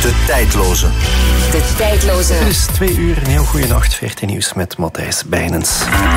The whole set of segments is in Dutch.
De tijdloze. De tijdloze. Het is 2 uur, een heel goede nacht. 14 nieuws met Matthijs Bijnens.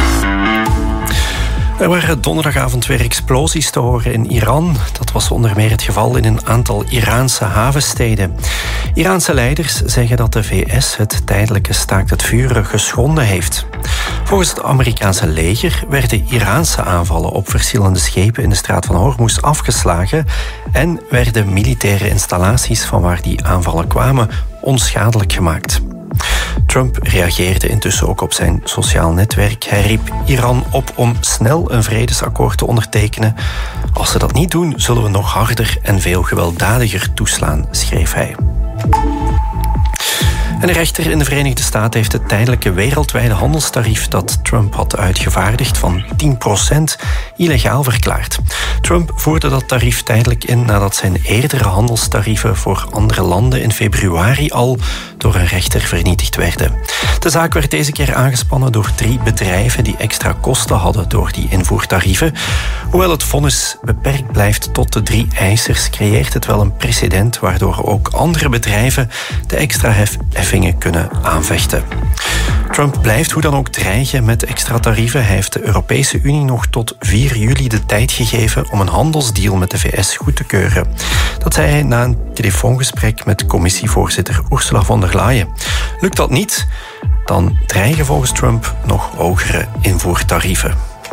Er waren donderdagavond weer explosies te horen in Iran. Dat was onder meer het geval in een aantal Iraanse havensteden. Iraanse leiders zeggen dat de VS het tijdelijke staakt het vuren geschonden heeft. Volgens het Amerikaanse leger werden Iraanse aanvallen op verschillende schepen in de straat van Hormuz afgeslagen en werden militaire installaties van waar die aanvallen kwamen onschadelijk gemaakt. Trump reageerde intussen ook op zijn sociaal netwerk. Hij riep Iran op om snel een vredesakkoord te ondertekenen. Als ze dat niet doen, zullen we nog harder en veel gewelddadiger toeslaan, schreef hij. En de rechter in de Verenigde Staten heeft het tijdelijke wereldwijde handelstarief dat Trump had uitgevaardigd van 10% illegaal verklaard. Trump voerde dat tarief tijdelijk in nadat zijn eerdere handelstarieven voor andere landen in februari al door een rechter vernietigd werden. De zaak werd deze keer aangespannen door 3 bedrijven die extra kosten hadden door die invoertarieven. Hoewel het vonnis beperkt blijft tot de 3 eisers, creëert het wel een precedent waardoor ook andere bedrijven de extra heffingen kunnen aanvechten. Trump blijft hoe dan ook dreigen met extra tarieven. Hij heeft de Europese Unie nog tot 4 juli de tijd gegeven om een handelsdeal met de VS goed te keuren. Dat zei hij na een telefoongesprek met commissievoorzitter Ursula von der Leyen. Lukt dat niet, dan dreigen volgens Trump nog hogere invoertarieven.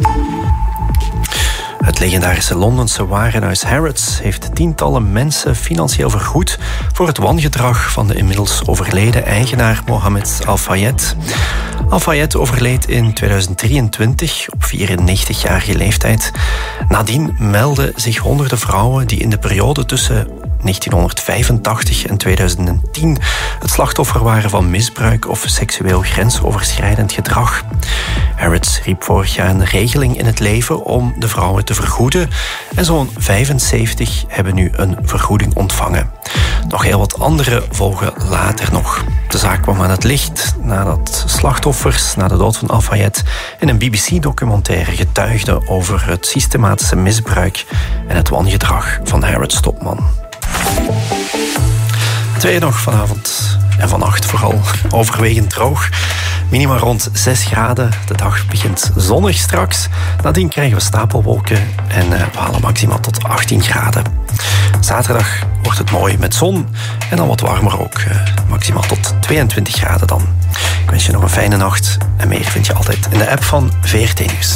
Het legendarische Londense warenhuis Harrods heeft tientallen mensen financieel vergoed voor het wangedrag van de inmiddels overleden eigenaar Mohammed Al-Fayed. Al-Fayed overleed in 2023 op 94-jarige leeftijd. Nadien meldden zich honderden vrouwen die in de periode tussen 1985 en 2010 het slachtoffer waren van misbruik of seksueel grensoverschrijdend gedrag. Harrods riep vorig jaar een regeling in het leven om de vrouwen te vergoeden en zo'n 75 hebben nu een vergoeding ontvangen. Nog heel wat andere volgen later nog. De zaak kwam aan het licht nadat slachtoffers na de dood van Al-Fayed in een BBC-documentaire getuigden over het systematische misbruik en het wangedrag van Harrods-topman. Het weer nog vanavond en vannacht vooral overwegend droog. Minima rond 6 graden. De dag begint zonnig straks. Nadien krijgen we stapelwolken en we halen maxima tot 18 graden. Zaterdag wordt het mooi met zon en dan wat warmer ook. Maximaal tot 22 graden dan. Ik wens je nog een fijne nacht en meer vind je altijd in de app van VRT Nieuws.